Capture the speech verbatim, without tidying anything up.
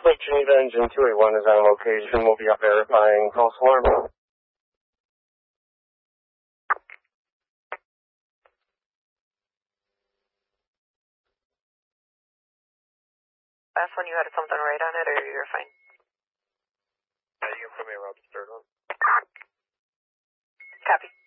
Lake Geneva Engine two eight one is on location. We'll be up verifying false alarm. Last one, you had something right on it, or you're fine? Uh, you can put me around the third one. Copy.